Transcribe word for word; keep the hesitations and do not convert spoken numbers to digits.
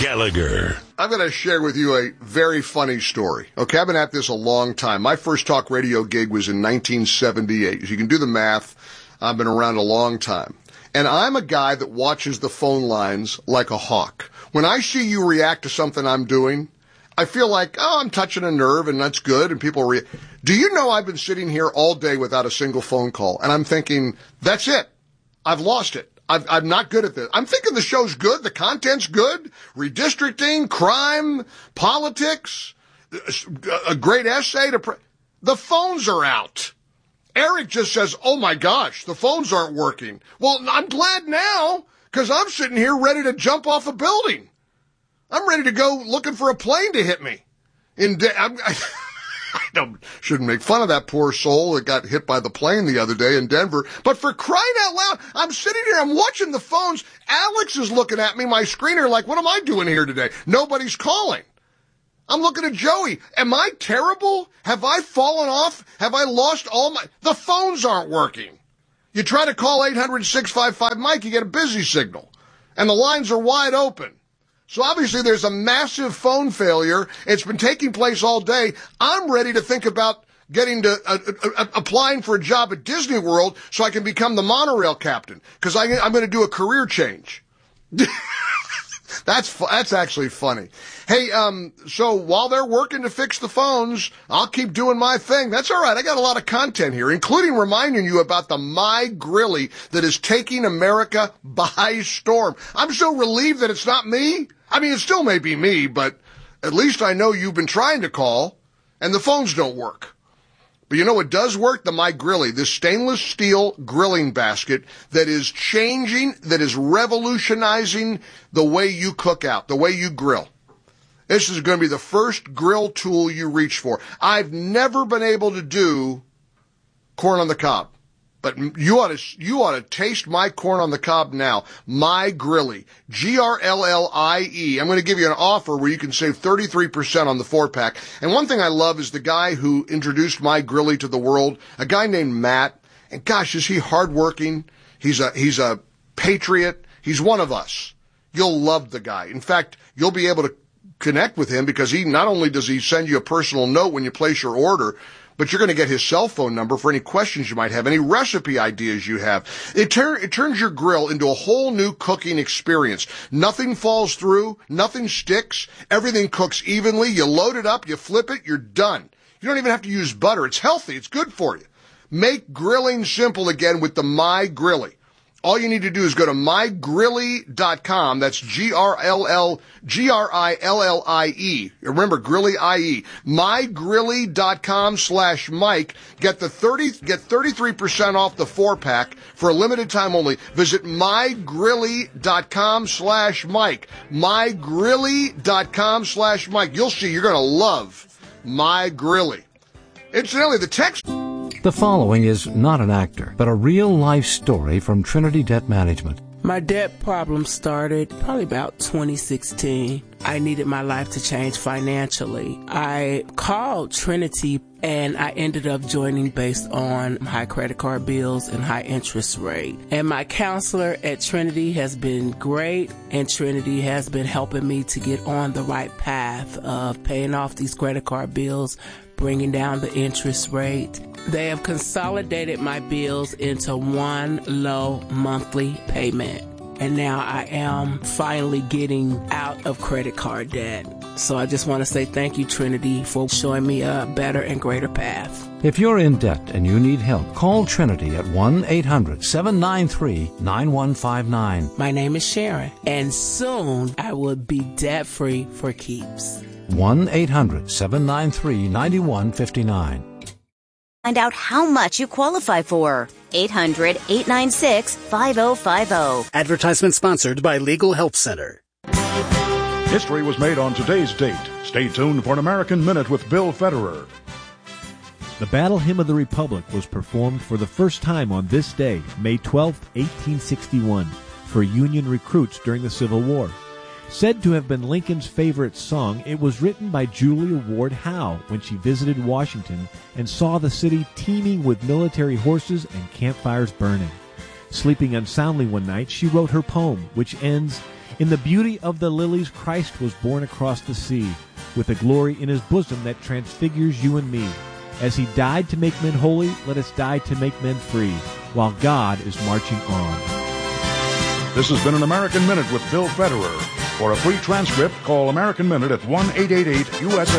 Gallagher. I'm going to share with you a very funny story. Okay, I've been at this a long time. My first talk radio gig was in nineteen seventy-eight. As you can do the math, I've been around a long time. And I'm a guy that watches the phone lines like a hawk. When I see you react to something I'm doing, I feel like, oh, I'm touching a nerve and that's good. And people re- Do you know I've been sitting here all day without a single phone call? And I'm thinking, that's it. I've lost it. I've, I'm not good at this. I'm thinking the show's good. The content's good. Redistricting, crime, politics, a great essay to... Pre- the phones are out. Eric just says, oh my gosh, the phones aren't working. Well, I'm glad now because I'm sitting here ready to jump off a building. I'm ready to go looking for a plane to hit me. In de- I'm, I, I don't, shouldn't make fun of that poor soul that got hit by the plane the other day in Denver. But for crying out loud, I'm sitting here, I'm watching the phones. Alex is looking at me, my screener, like, what am I doing here today? Nobody's calling. I'm looking at Joey. Am I terrible? Have I fallen off? Have I lost all my... The phones aren't working. You try to call eight hundred, six five five, Mike, you get a busy signal. And the lines are wide open. So obviously there's a massive phone failure. It's been taking place all day. I'm ready to think about getting to uh, uh, applying for a job at Disney World so I can become the monorail captain because I'm going to do a career change. That's fu- that's actually funny. Hey, um, so while they're working to fix the phones, I'll keep doing my thing. That's all right. I got a lot of content here, including reminding you about the My Grilly that is taking America by storm. I'm so relieved that it's not me. I mean, it still may be me, but at least I know you've been trying to call, and the phones don't work. But you know what does work? The My Grilly, this stainless steel grilling basket that is changing, that is revolutionizing the way you cook out, the way you grill. This is going to be the first grill tool you reach for. I've never been able to do corn on the cob, but you ought to, you ought to taste my corn on the cob now. My Grilly, G R L L I E. I'm going to give you an offer where you can save thirty-three percent on the four pack. And one thing I love is the guy who introduced My Grilly to the world, a guy named Matt. And gosh, is he hardworking? He's a, he's a patriot. He's one of us. You'll love the guy. In fact, you'll be able to connect with him because he not only does he send you a personal note when you place your order, but you're going to get his cell phone number for any questions you might have, any recipe ideas you have. It, tur- it turns your grill into a whole new cooking experience. Nothing falls through, nothing sticks, everything cooks evenly. You load it up, you flip it, you're done. You don't even have to use butter. It's healthy, it's good for you. Make grilling simple again with the My Grilly. All you need to do is go to my grilly dot com. That's G R L L, G R I L L I E. Remember, Grilly I E. my grilly dot com slash Mike. Get the thirty, get thirty-three percent off the four pack for a limited time only. Visit my grilly dot com slash Mike. my grilly dot com slash Mike. You'll see you're going to love My Grilly. Incidentally, the text... The following is not an actor, but a real-life story from Trinity Debt Management. My debt problem started probably about twenty sixteen. I needed my life to change financially. I called Trinity and I ended up joining based on high credit card bills and high interest rate. And my counselor at Trinity has been great, and Trinity has been helping me to get on the right path of paying off these credit card bills, bringing down the interest rate. They have consolidated my bills into one low monthly payment. And now I am finally getting out of credit card debt. So I just want to say thank you, Trinity, for showing me a better and greater path. If you're in debt and you need help, call Trinity at one eight hundred seven nine three nine one five nine. My name is Sharon, and soon I will be debt-free for keeps. one eight hundred seven nine three nine one five nine. Find out how much you qualify for. eight hundred eight nine six five oh five oh. Advertisement sponsored by Legal Help Center. History was made on today's date. Stay tuned for an American Minute with Bill Federer. The Battle Hymn of the Republic was performed for the first time on this day, May twelfth, eighteen sixty-one, for Union recruits during the Civil War. Said to have been Lincoln's favorite song, it was written by Julia Ward Howe when she visited Washington and saw the city teeming with military horses and campfires burning. Sleeping unsoundly one night, she wrote her poem, which ends, In the beauty of the lilies, Christ was born across the sea, with a glory in his bosom that transfigures you and me. As he died to make men holy, let us die to make men free, while God is marching on. This has been an American Minute with Bill Federer. For a free transcript, call American Minute at one eight eight eight U S A.